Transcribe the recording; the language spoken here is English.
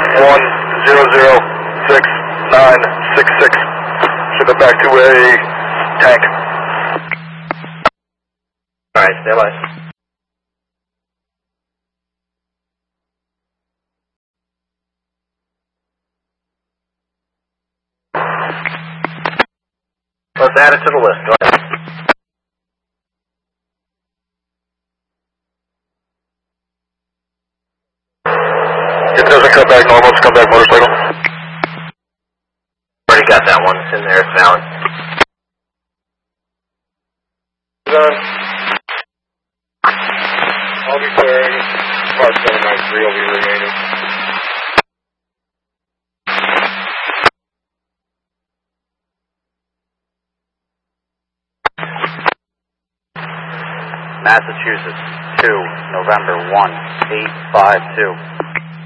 1006966. Ship it back to a tank. Alright, stand by. Let's add it to the list. Go ahead. If it doesn't come back normal, it's come back motorcycle. Already got that one. It's in there. It's valid. Done. I'll be clearing. Part 793 will be remaining. Massachusetts 2, November 1852.